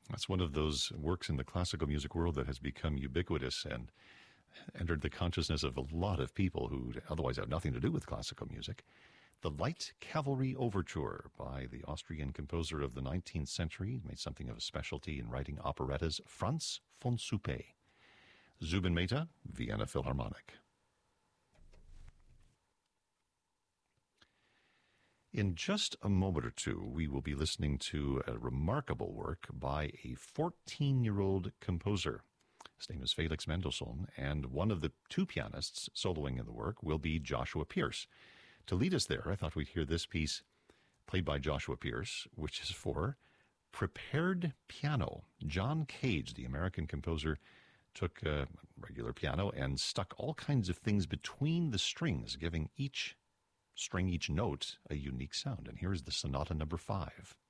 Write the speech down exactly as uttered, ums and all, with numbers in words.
That's one of those works in the classical music world that has become ubiquitous and entered the consciousness of a lot of people who otherwise have nothing to do with classical music. The Light Cavalry Overture by the Austrian composer of the nineteenth century, made something of a specialty in writing operettas, Franz von Suppé. Zubin Mehta, Vienna Philharmonic. In just a moment or two, we will be listening to a remarkable work by a fourteen-year-old composer. His name is Felix Mendelssohn, and one of the two pianists soloing in the work will be Joshua Pierce. To lead us there, I thought we'd hear this piece played by Joshua Pierce, which is for Prepared Piano. John Cage, the American composer, took a regular piano and stuck all kinds of things between the strings, giving each string, each note, a unique sound. And here is the Sonata number five.